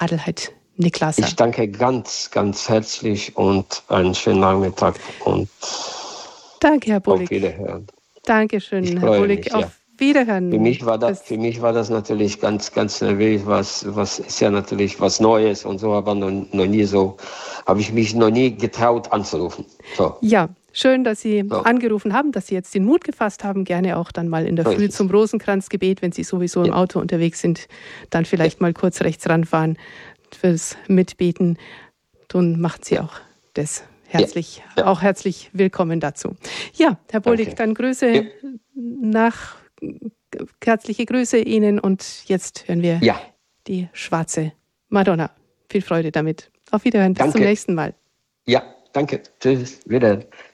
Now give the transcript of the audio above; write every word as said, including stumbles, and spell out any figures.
Adelheid Niklaser. Ich danke ganz, ganz herzlich und einen schönen Nachmittag und danke, Herr Bullig. Auf Wiederhören. Dankeschön, Herr Bullig. Mich, auf ja. Wiederhören. Für mich war das, für mich war das natürlich ganz, ganz nervös, was, was ist ja natürlich was Neues und so, aber noch, noch nie so, habe ich mich noch nie getraut anzurufen. So. Ja, schön, dass Sie so. angerufen haben, dass Sie jetzt den Mut gefasst haben. Gerne auch dann mal in der Früh zum Rosenkranzgebet, wenn Sie sowieso im ja. Auto unterwegs sind, dann vielleicht ja. mal kurz rechts ranfahren fürs Mitbeten. Dann macht Sie auch das. Herzlich, ja. Ja. auch herzlich willkommen dazu. Ja, Herr Bullig, okay. dann Grüße ja. nach, herzliche Grüße Ihnen und jetzt hören wir ja. die schwarze Madonna. Viel Freude damit. Auf Wiederhören, bis danke. Zum nächsten Mal. Ja, danke. Tschüss, wieder.